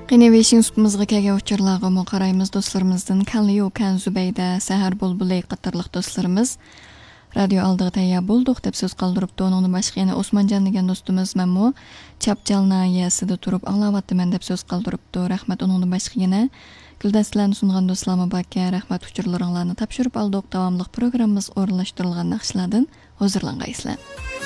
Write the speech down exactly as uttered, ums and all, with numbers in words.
Qinevişin üstümüzge kelgen uçurlarga qaraymiz dostlarımızdan Kanliyo, Kan Zübeyde, Sahar Bulbulay qatarlıq dostlarımız radio aldığı tayya bulduk dep söz qaldırıpdı. Onun başqa yana Osmancan degan dostumuz memmo Çapcal nahiyasida turib anglavatdı men dep söz qaldırıpdı. Rahmat onun başqa yana Güldaslarni sungan dostlarıma bakka rahmat uçurlaringlarni tapşırıp aldık. Davamlıq programımız orunlaştırılgan naqshlardan huzurlangaysizlar.